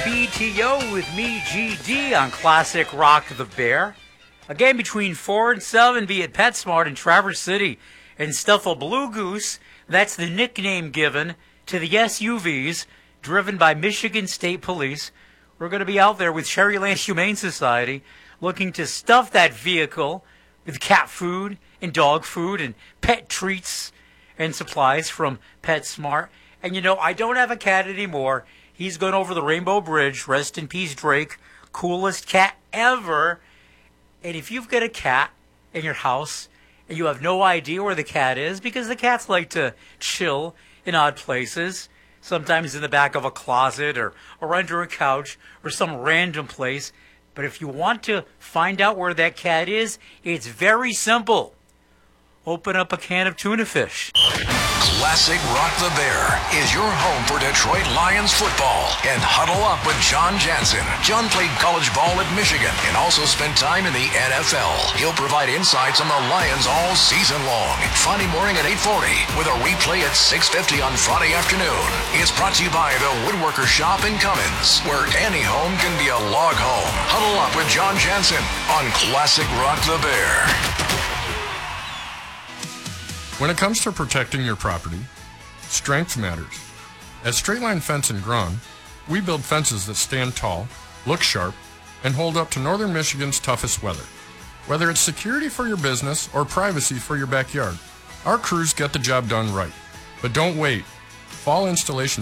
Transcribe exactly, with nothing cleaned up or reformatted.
B T O with me, G D, on Classic Rock the Bear. A game between four and seven be at PetSmart in Traverse City. And Stuffle Blue Goose, that's the nickname given to the S U Vs driven by Michigan State Police. We're going to be out there with Cherryland Humane Society looking to stuff that vehicle with cat food and dog food and pet treats and supplies from PetSmart. And you know, I don't have a cat anymore. He's gone over the Rainbow Bridge. Rest in peace, Drake. Coolest cat ever. And if you've got a cat in your house and you have no idea where the cat is, because the cats like to chill in odd places, sometimes in the back of a closet or, or under a couch or some random place. But if you want to find out where that cat is, it's very simple. Open up a can of tuna fish. Classic Rock the Bear is your home for Detroit Lions football. And huddle up with John Jansen. John played college ball at Michigan and also spent time in the N F L. He'll provide insights on the Lions all season long. Friday morning at eight forty with a replay at six fifty on Friday afternoon. It's brought to you by the Woodworker Shop in Cummins, where any home can be a log home. Huddle up with John Jansen on Classic Rock the Bear. When it comes to protecting your property, strength matters. At Straight Line Fence in Grawn, we build fences that stand tall, look sharp, and hold up to northern Michigan's toughest weather. Whether it's security for your business or privacy for your backyard, our crews get the job done right. But don't wait. Fall installation